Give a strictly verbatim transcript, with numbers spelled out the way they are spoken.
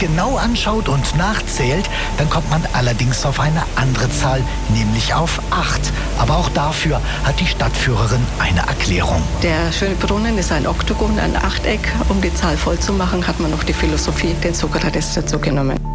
genau anschaut und nachzählt, dann kommt man allerdings auf eine andere Zahl, nämlich auf acht. Aber auch dafür hat die Stadtführerin eine Erklärung. Der schöne Brunnen ist ein Oktogon, ein Achteck. Um die Zahl voll zu machen, hat man noch die Philosophie, den Sokrates dazu genommen.